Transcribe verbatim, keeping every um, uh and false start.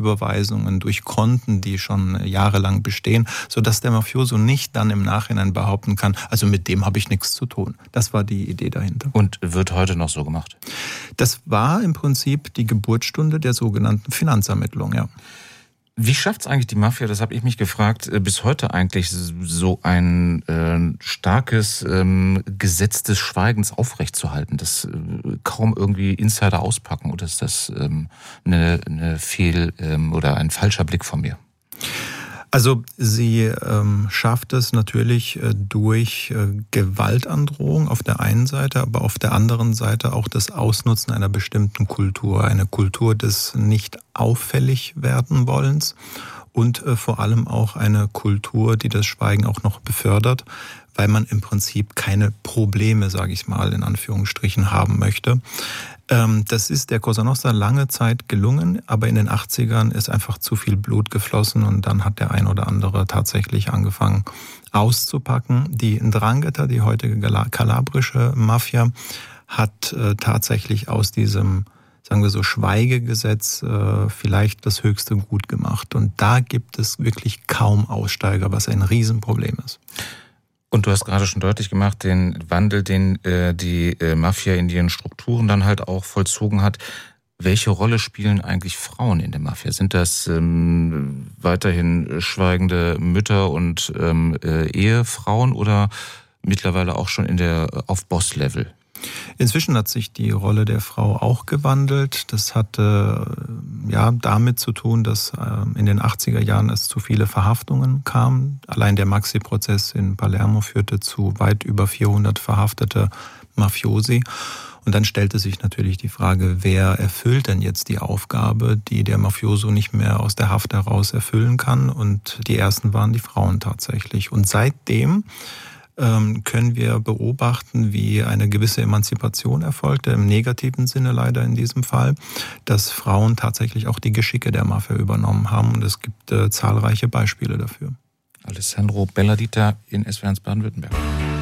Banküberweisungen, durch Konten, die schon jahrelang bestehen, sodass der Mafioso nicht dann im Nachhinein behaupten kann, also mit dem habe ich nichts zu tun. Das war die Idee dahinter. Und wird heute noch so gemacht? Das war im Prinzip die Geburtsstunde der sogenannten Finanzermittlung, ja. Wie schafft es eigentlich die Mafia, das habe ich mich gefragt, bis heute eigentlich so ein äh, starkes ähm, Gesetz des Schweigens aufrechtzuerhalten, das äh, kaum irgendwie Insider auspacken, oder ist das ähm, eine, eine Fehl- ähm, oder ein falscher Blick von mir? Also sie ähm, schafft es natürlich äh, durch äh, Gewaltandrohung auf der einen Seite, aber auf der anderen Seite auch das Ausnutzen einer bestimmten Kultur, eine Kultur des nicht auffällig werden wollens und äh, vor allem auch eine Kultur, die das Schweigen auch noch befördert, weil man im Prinzip keine Probleme, sage ich mal, in Anführungsstrichen haben möchte. Das ist der Cosa Nostra lange Zeit gelungen, aber in den achtzigern ist einfach zu viel Blut geflossen und dann hat der ein oder andere tatsächlich angefangen auszupacken. Die 'Ndrangheta, die heutige kalabrische Mafia, hat äh, tatsächlich aus diesem, sagen wir so, Schweigegesetz äh, vielleicht das höchste Gut gemacht. Und da gibt es wirklich kaum Aussteiger, was ein Riesenproblem ist. Und du hast gerade schon deutlich gemacht, den Wandel, den äh, die äh, Mafia in ihren Strukturen dann halt auch vollzogen hat. Welche Rolle spielen eigentlich Frauen in der Mafia? Sind das ähm, weiterhin schweigende Mütter und ähm, äh, Ehefrauen oder mittlerweile auch schon in der auf Boss-Level? Inzwischen hat sich die Rolle der Frau auch gewandelt. Das hatte ja damit zu tun, dass in den achtziger Jahren es zu viele Verhaftungen kam. Allein der Maxi-Prozess in Palermo führte zu weit über vierhundert verhaftete Mafiosi. Und dann stellte sich natürlich die Frage, wer erfüllt denn jetzt die Aufgabe, die der Mafioso nicht mehr aus der Haft heraus erfüllen kann? Und die ersten waren die Frauen tatsächlich. Und seitdem können wir beobachten, wie eine gewisse Emanzipation erfolgte, im negativen Sinne leider in diesem Fall, dass Frauen tatsächlich auch die Geschicke der Mafia übernommen haben. Und es gibt äh, zahlreiche Beispiele dafür. Alessandro Belladita in S W R eins Baden-Württemberg.